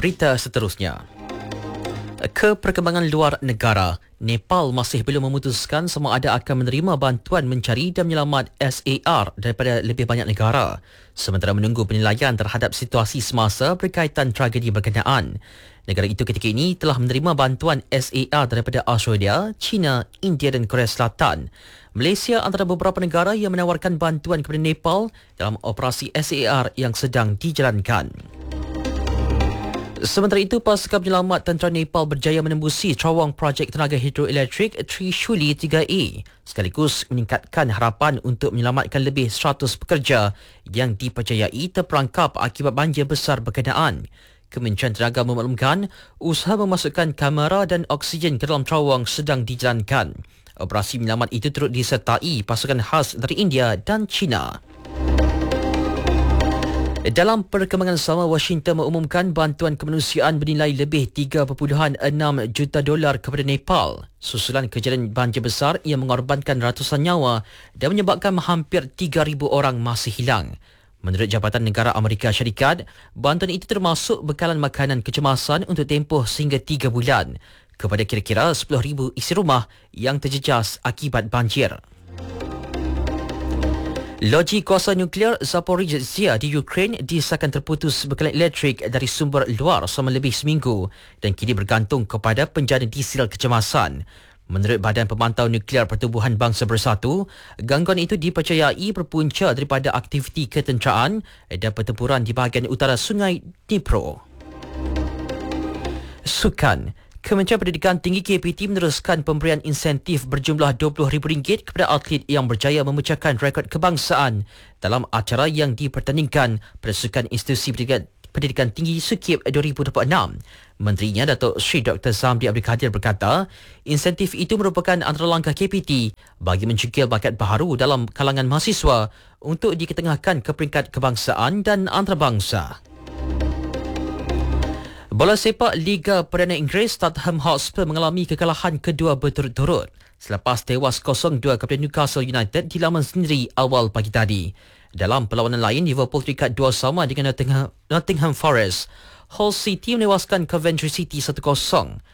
Berita seterusnya. Perkembangan luar negara, Nepal masih belum memutuskan sama ada akan menerima bantuan mencari dan menyelamat SAR daripada lebih banyak negara, sementara menunggu penilaian terhadap situasi semasa berkaitan tragedi berkenaan. Negara itu ketika ini telah menerima bantuan SAR daripada Australia, China, India dan Korea Selatan. Malaysia antara beberapa negara yang menawarkan bantuan kepada Nepal dalam operasi SAR yang sedang dijalankan. Sementara itu, pasukan penyelamat tentera Nepal berjaya menembusi terowong projek tenaga hidroelektrik Trishuli 3A sekaligus meningkatkan harapan untuk menyelamatkan lebih 100 pekerja yang dipercayai terperangkap akibat banjir besar berkenaan. Kementerian Tenaga memaklumkan usaha memasukkan kamera dan oksigen ke dalam terowong sedang dijalankan. Operasi menyelamat itu turut disertai pasukan khas dari India dan China. Dalam perkembangan sama, Washington mengumumkan bantuan kemanusiaan bernilai lebih $3.6 juta kepada Nepal susulan kejadian banjir besar yang mengorbankan ratusan nyawa dan menyebabkan hampir 3,000 orang masih hilang. Menurut Jabatan Negara Amerika Syarikat, bantuan itu termasuk bekalan makanan kecemasan untuk tempoh sehingga 3 bulan kepada kira-kira 10,000 isi rumah yang terjejas akibat banjir. Loji kuasa nuklear Zaporizhzhia di Ukraine disahkan terputus bekalan elektrik dari sumber luar selama lebih seminggu dan kini bergantung kepada penjana diesel kecemasan. Menurut Badan Pemantau Nuklear Pertubuhan Bangsa Bersatu, gangguan itu dipercayai berpunca daripada aktiviti ketenteraan dan pertempuran di bahagian utara Sungai Dnipro. Sukan. Kementerian Pendidikan Tinggi KPT meneruskan pemberian insentif berjumlah RM20,000 kepada atlet yang berjaya memecahkan rekod kebangsaan dalam acara yang dipertandingkan pada Sukan Institusi Pendidikan Tinggi SUKIP 2026. Menterinya Datuk Seri Dr. Zamri Abdul Kadir berkata, insentif itu merupakan antara langkah KPT bagi mencengkil bakat baharu dalam kalangan mahasiswa untuk diketengahkan ke peringkat kebangsaan dan antarabangsa. Bola sepak Liga Perdana Inggeris, Tottenham Hotspur mengalami kekalahan kedua berturut-turut selepas tewas 0-2 kepada Newcastle United di laman sendiri awal pagi tadi. Dalam perlawanan lain, Liverpool terikat 2-2 dengan Nottingham Forest. Hull City menewaskan Coventry City 1-0.